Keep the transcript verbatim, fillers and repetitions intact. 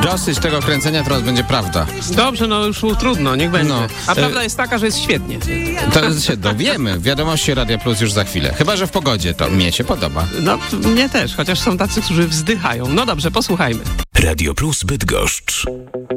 Dosyć tego kręcenia, teraz będzie prawda. Dobrze, no już trudno, niech będzie. No. A prawda jest taka, że jest świetnie. To się dowiemy. Wiadomości Radia Plus już za chwilę. Chyba że w pogodzie, to mnie się podoba. No, mnie też, chociaż są tacy, którzy wzdychają. No dobrze, posłuchajmy. Radio Plus Bydgoszcz.